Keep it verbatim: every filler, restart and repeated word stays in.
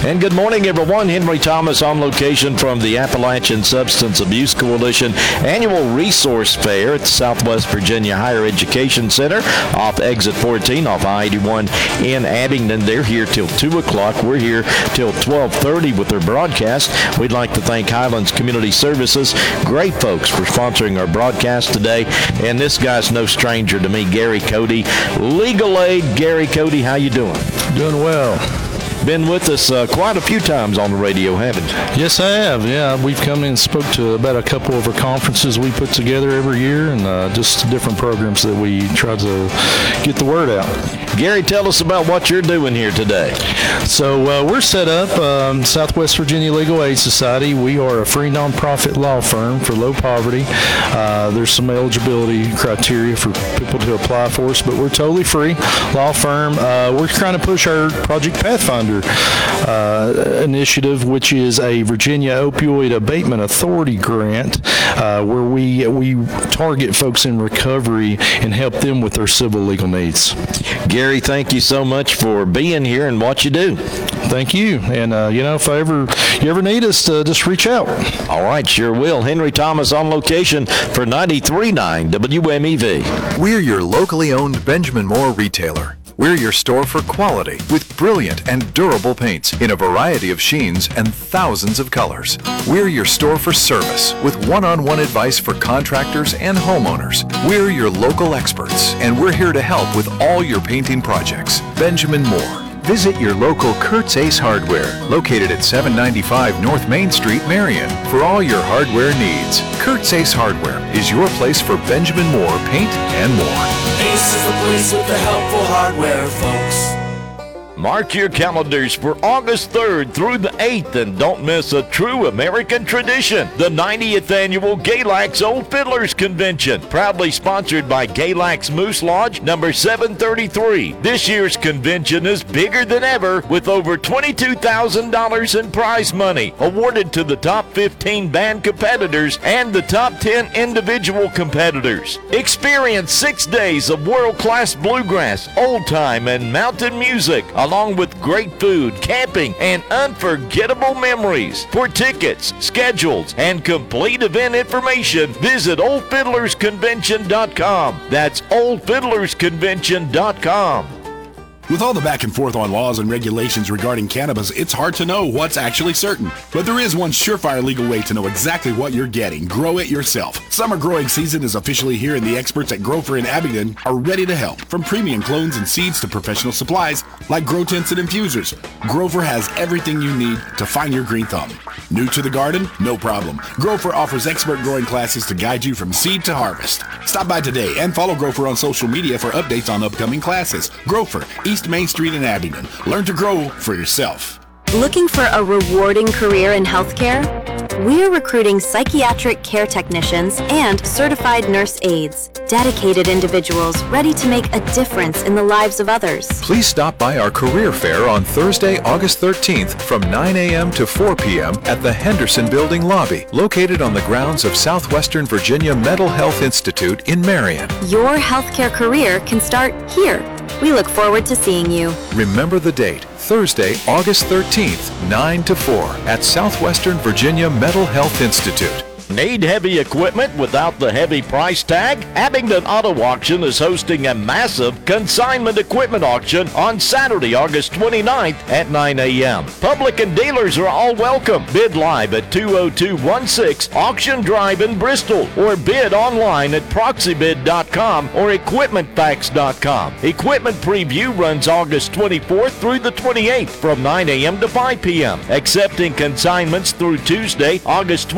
And good morning, everyone. Henry Thomas on location from the Appalachian Substance Abuse Coalition Annual Resource Fair at the Southwest Virginia Higher Education Center off Exit fourteen off I eighty-one in Abingdon. They're here till two o'clock. We're here till twelve thirty with their broadcast. We'd like to thank Highlands Community Services, great folks, for sponsoring our broadcast today. And this guy's no stranger to me, Gary Cody, Legal Aid. Gary Cody, how you doing? Doing well. Been with us uh, quite a few times on the radio, haven't you? Yes, I have. Yeah, we've come in and spoke to about a couple of our conferences we put together every year, and uh, just different programs that we try to get the word out. Gary, tell us about what you're doing here today. So uh, we're set up, um, Southwest Virginia Legal Aid Society. We are a free nonprofit law firm for low poverty. Uh, there's some eligibility criteria for people to apply for us, but we're totally free law firm. Uh, we're trying to push our Project Pathfinder uh, initiative, which is a Virginia Opioid Abatement Authority grant, uh, where we we target folks in recovery and help them with their civil legal needs. Gary, thank you so much for being here and what you do. Thank you. And, uh, you know, if I ever, you ever need us, uh, just reach out. All right, sure will. Henry Thomas on location for ninety-three point nine W M E V. We're your locally owned Benjamin Moore retailer. We're your store for quality with brilliant and durable paints in a variety of sheens and thousands of colors. We're your store for service with one-on-one advice for contractors and homeowners. We're your local experts, and we're here to help with all your painting projects. Benjamin Moore. Visit your local Kurt's Ace Hardware, located at seven ninety-five North Main Street, Marion, for all your hardware needs. Kurt's Ace Hardware is your place for Benjamin Moore paint and more. Ace is the place with the helpful hardware, folks. Mark your calendars for August third through the eighth, and don't miss a true American tradition, the ninetieth Annual Galax Old Fiddlers Convention, proudly sponsored by Galax Moose Lodge number seven thirty-three. This year's convention is bigger than ever, with over twenty-two thousand dollars in prize money awarded to the top fifteen band competitors and the top ten individual competitors. Experience six days of world-class bluegrass, old-time, and mountain music, along with great food, camping, and unforgettable memories. For tickets, schedules, and complete event information, visit old fiddlers convention dot com. That's old fiddlers convention dot com. With all the back and forth on laws and regulations regarding cannabis, it's hard to know what's actually certain. But there is one surefire legal way to know exactly what you're getting. Grow it yourself. Summer growing season is officially here, and the experts at Grofer in Abingdon are ready to help. From premium clones and seeds to professional supplies like grow tents and infusers, Grofer has everything you need to find your green thumb. New to the garden? No problem. Grofer offers expert growing classes to guide you from seed to harvest. Stop by today and follow Grofer on social media for updates on upcoming classes. Grofer, East Main Street in Abingdon. Learn to grow for yourself. Looking for a rewarding career in healthcare? We're recruiting psychiatric care technicians and certified nurse aides, dedicated individuals ready to make a difference in the lives of others. Please stop by our career fair on Thursday, August thirteenth from nine a.m. to four p.m. at the Henderson Building lobby, located on the grounds of Southwestern Virginia Mental Health Institute in Marion. Your healthcare career can start here. We look forward to seeing you. Remember the date, Thursday, August thirteenth, nine to four at Southwestern Virginia Mental Health Institute. Need heavy equipment without the heavy price tag? Abingdon Auto Auction is hosting a massive consignment equipment auction on Saturday, August twenty-ninth at nine a.m. Public and dealers are all welcome. Bid live at two oh two one six Auction Drive in Bristol, or bid online at proxy bid dot com or equipment facts dot com. Equipment preview runs August twenty-fourth through the twenty-eighth from nine a.m. to five p.m. Accepting consignments through Tuesday, August